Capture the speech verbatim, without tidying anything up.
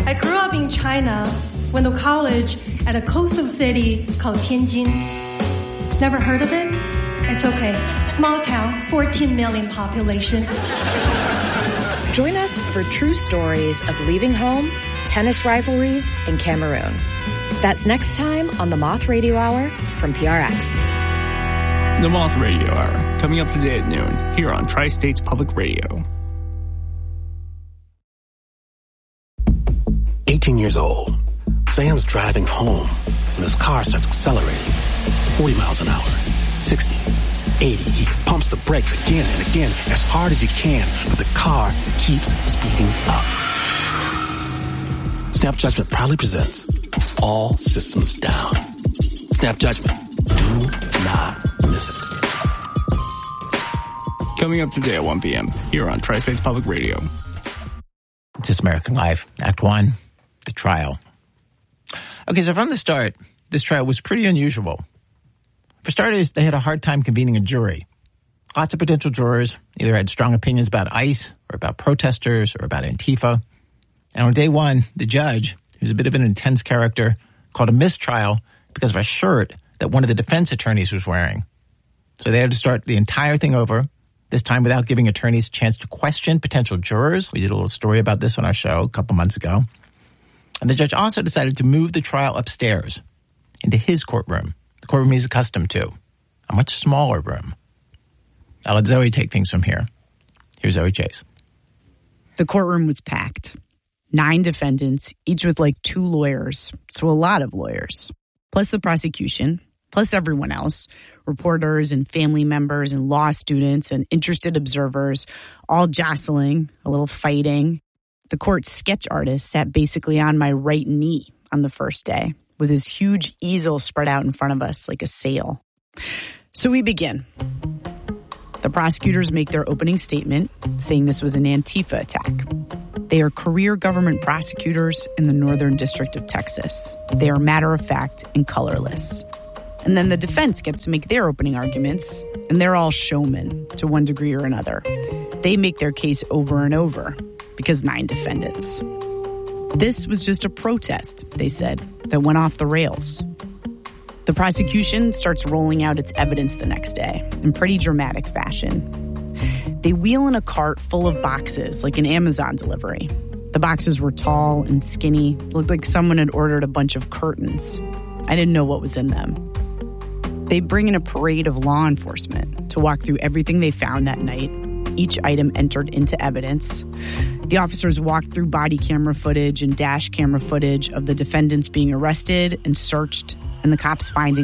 I grew up in China, went to college at a coastal city called Tianjin. Never heard of it? It's okay. Small town, fourteen million population. Join us for true stories of leaving home, tennis rivalries, and Cameroon. That's next time on the Moth Radio Hour from P R X. The Moth Radio Hour, coming up today at noon, here on Tri-States Public Radio. eighteen years old, Sam's driving home when his car starts accelerating. forty miles an hour, sixty, eighty. He pumps the brakes again and again as hard as he can, but the car keeps speeding up. Snap Judgment proudly presents All Systems Down. Snap Judgment. Do not miss it. Coming up today at one p.m. here on Tri-States Public Radio. This American Life, Act One, the trial. Okay, so from the start, this trial was pretty unusual. For starters, they had a hard time convening a jury. Lots of potential jurors either had strong opinions about ICE or about protesters or about Antifa. And on day one, the judge, who's a bit of an intense character, called a mistrial because of a shirt that one of the defense attorneys was wearing. So they had to start the entire thing over, this time without giving attorneys a chance to question potential jurors. We did a little story about this on our show a couple months ago. And the judge also decided to move the trial upstairs into his courtroom, the courtroom he's accustomed to, a much smaller room. I'll let Zoe take things from here. Here's Zoe Chase. The courtroom was packed. Nine defendants, each with like two lawyers, so a lot of lawyers, plus the prosecution, plus everyone else, reporters and family members and law students and interested observers, all jostling, a little fighting. The court's sketch artist sat basically on my right knee on the first day with his huge easel spread out in front of us like a sail. So we begin. The prosecutors make their opening statement saying this was an Antifa attack. They are career government prosecutors in the Northern District of Texas. They are matter-of-fact and colorless. And then the defense gets to make their opening arguments, and they're all showmen to one degree or another. They make their case over and over because nine defendants. This was just a protest, they said, that went off the rails. The prosecution starts rolling out its evidence the next day in pretty dramatic fashion. They wheel in a cart full of boxes like an Amazon delivery. The boxes were tall and skinny, looked like someone had ordered a bunch of curtains. I didn't know what was in them. They bring in a parade of law enforcement to walk through everything they found that night, each item entered into evidence. The officers walked through body camera footage and dash camera footage of the defendants being arrested and searched, and the cops finding